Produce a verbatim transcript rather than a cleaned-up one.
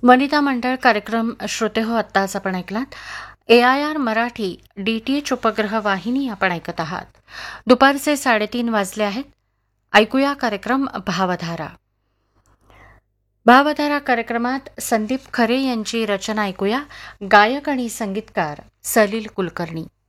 वनिता मंडळ कार्यक्रम श्रोते हो आत्ताच आपण ऐकलात. ए I R Marathi D T H उपग्रह वाहिनी आपण ऐकत आहात. दुपारचे साडेतीन वाजले आहेत. ऐकूया कार्यक्रम भावधारा. भावधारा कार्यक्रमात संदीप खरे यांची रचना ऐकूया. गायक आणि संगीतकार सलील कुलकर्णी.